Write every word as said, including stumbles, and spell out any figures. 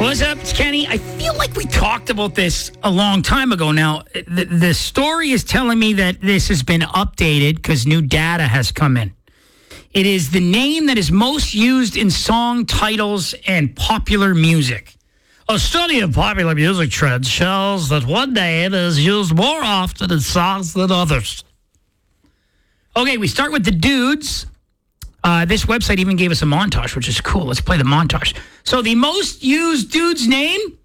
What's up? It's Kenny. I feel like we talked about this a long time ago now. The, the story is telling me that this has been updated because new data has come in. It is the name that is most used in song titles and popular music. A study of popular music trends shows that one name is used more often in songs than others. Okay, we start with the dudes. Uh, this website even gave us a montage, which is cool. Let's play the montage. So the most used dude's name